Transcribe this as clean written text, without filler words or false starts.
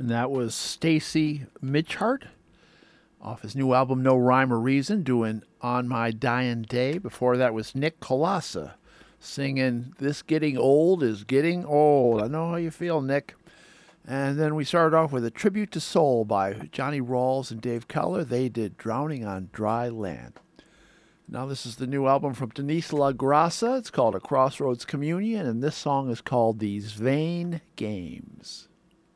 And that was Stacy Mitchart off his new album No Rhyme or Reason, doing On My Dying Day. Before that was Nick Colassa singing This Getting Old is Getting Old. I know how you feel, Nick. And then we started off with a tribute to soul by Johnny Rawls and Dave Keller. They did Drowning on Dry Land. Now this is the new album from Denise LaGrassa. It's called A Crossroads Communion, and this song is called These Vain Games.